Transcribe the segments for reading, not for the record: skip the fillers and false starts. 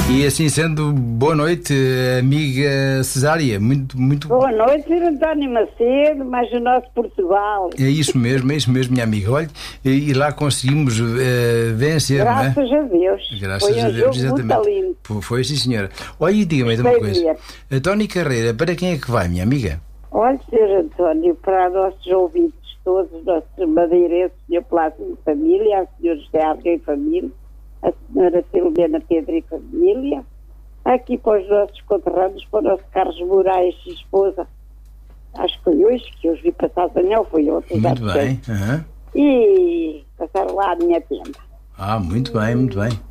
E assim sendo, boa noite, amiga Cesária. Muito. Boa noite, Sr. António Macedo, mas o nosso Portugal. É isso mesmo, minha amiga. Olha, e lá conseguimos vencer, Graças não é? a Deus. Graças Foi a um Deus, jogo muito exatamente. lindo. Foi sim, senhora. Olha, e diga-me uma coisa. Tony Carreira, para quem é que vai, minha amiga? Olha, Sr. António, para nossos ouvintes todos, os nossos madeirenses, Sr. Plácido e família, a Sra. José Arga e família, a Sra. Filomena Pedro e família, aqui para os nossos conterrâneos, para o nosso Carlos Moraes e esposa, acho que foi hoje, que eu os vi passar amanhã, ou foi ontem. Muito bem. Uhum. E passaram lá à minha tenda. Ah, muito bem.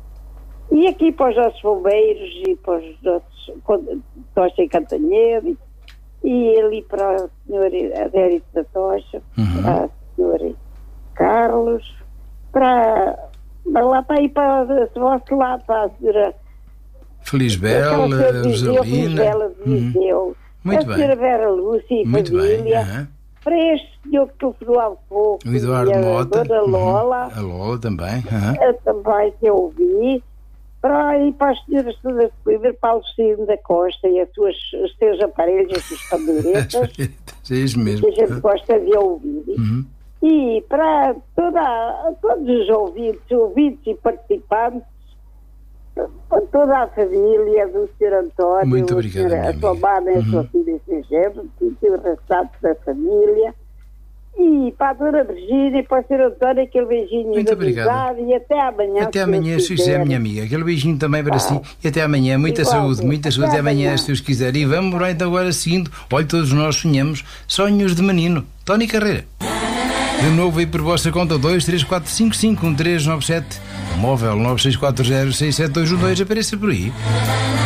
E aqui para os nossos bombeiros e para os nossos Tocha e Cantanhede, e ali para a senhora Adérito da Tocha, para a senhora Carlos, para lá para ir para o vosso lado, para a senhora Felisbela, Rosalina. Muito a senhora Vera Lúcia e muito família. Bem. Para este senhor que telefonou há pouco, O Eduardo e a Mota. Dona Lola, A Lola também. também que eu ouvi, para ir para as senhoras todas de Coimbra, para a Luciano da Costa e os seus aparelhos, as suas pandeiretas, É isso mesmo. que a gente gosta de ouvir. E para todos os ouvintes e participantes, para toda a família do Sr. António, muito obrigado, a sua mãe, a sua filha estrangeira, e o restante da família, e para a Dona Virgínia e para o Sr. António, aquele beijinho muito de obrigado. amizade, e até amanhã. Até amanhã, se quiser, minha amiga. Aquele beijinho também para si. E até amanhã. Muita saúde. Até amanhã, se Deus quiser. E vamos lá então agora seguindo. Olha, todos nós sonhamos sonhos de menino. Tony Carreira. De novo aí por vossa conta, 234551397, o móvel 96406712, apareça por aí.